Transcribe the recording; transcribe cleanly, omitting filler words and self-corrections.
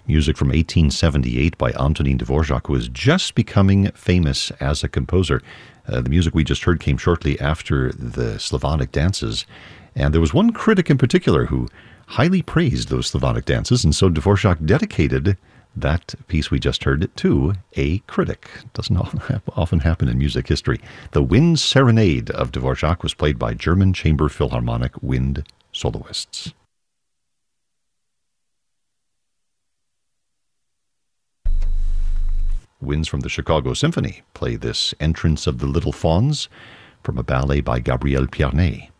Music from 1878 by Antonin Dvorak, who was just becoming famous as a composer. The music we just heard came shortly after the Slavonic dances, and there was one critic in particular who highly praised those Slavonic dances, and so Dvorak dedicated that piece we just heard to a critic. Doesn't often happen in music history. The Wind Serenade of Dvorak was played by German Chamber Philharmonic wind soloists. Winds from the Chicago Symphony play this Entrance of the Little Fauns from a ballet by Gabriel Piarnet.